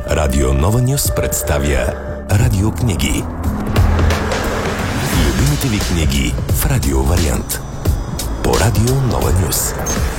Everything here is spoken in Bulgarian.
Радио Нова Нюс представя радиокниги. Любимите ви книги в радио вариант. По Радио Нова Нюс.